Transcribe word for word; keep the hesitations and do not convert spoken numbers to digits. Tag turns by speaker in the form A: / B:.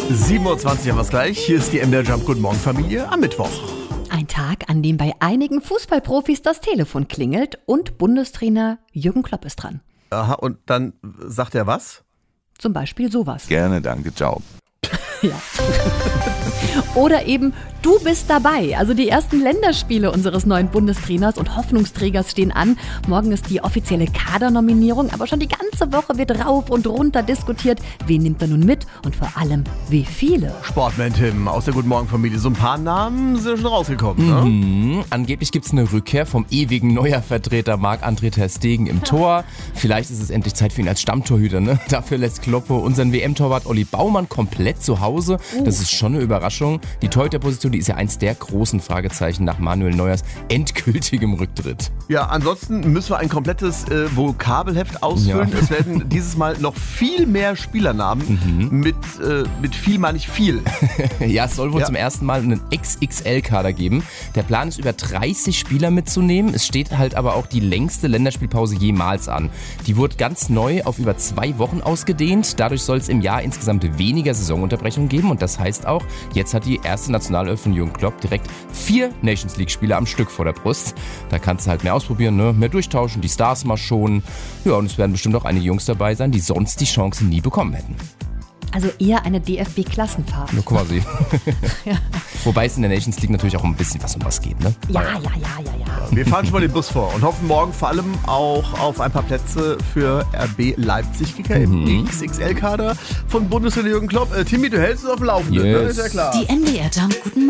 A: sieben Uhr zwanzig haben wir es gleich. Hier ist die M D R Jump. Guten Morgen, Familie, am Mittwoch.
B: Ein Tag, an dem bei einigen Fußballprofis das Telefon klingelt und Bundestrainer Jürgen Klopp ist dran.
A: Aha, und dann sagt er was?
B: Zum Beispiel sowas.
C: Gerne, danke, ciao.
B: Ja. Oder eben, du bist dabei. Also die ersten Länderspiele unseres neuen Bundestrainers und Hoffnungsträgers stehen an. Morgen ist die offizielle Kadernominierung, aber schon die ganze Woche wird rauf und runter diskutiert. Wen nimmt er nun mit und vor allem, wie viele?
A: Sportman Tim aus der Guten Morgen Familie. So ein paar Namen sind schon rausgekommen, ne?
D: Mhm. Angeblich gibt es eine Rückkehr vom ewigen Neuer-Vertreter Marc-André ter Stegen im Tor. Vielleicht ist es endlich Zeit für ihn als Stammtorhüter, ne? Dafür lässt Kloppe unseren W M-Torwart Olli Baumann komplett zu Hause. Das ist schon eine Überraschung. Die Torhüterposition, die ist ja eins der großen Fragezeichen nach Manuel Neuers endgültigem Rücktritt.
A: Ja, ansonsten müssen wir ein komplettes äh, Vokabelheft ausfüllen.
D: Ja.
A: Es werden dieses Mal noch viel mehr Spielernamen.
D: Mhm.
A: Mit, äh, mit viel meine ich viel.
D: Ja, es soll wohl
A: Ja.
D: zum ersten Mal einen X X L-Kader geben. Der Plan ist, über dreißig Spieler mitzunehmen. Es steht halt aber auch die längste Länderspielpause jemals an. Die wurde ganz neu auf über zwei Wochen ausgedehnt. Dadurch soll es im Jahr insgesamt weniger Saisonunterbrechungen geben. Und das heißt auch, jetzt hat die erste Nationalelf von Jürgen Klopp direkt vier Nations League-Spiele am Stück vor der Brust. Da kannst du halt mehr ausprobieren, ne? Mehr durchtauschen, die Stars mal schonen. Ja, und es werden bestimmt auch einige Jungs dabei sein, die sonst die Chance nie bekommen hätten.
B: Also eher eine D F B-Klassenfahrt.
D: Nur quasi. Wobei es in der Nations League natürlich auch ein bisschen was um was geht, ne?
B: Ja, ja, ja, ja, ja.
A: Wir fahren schon mal den Bus vor und hoffen morgen vor allem auch auf ein paar Plätze für R B Leipzig-Kicker im X X L-Kader von Bundestrainer Jürgen Klopp. Äh, Timmy, du hältst es auf dem Laufenden,
D: Yes.
A: ne? Ist ja klar.
E: Die M D R Jump. Guten Morgen.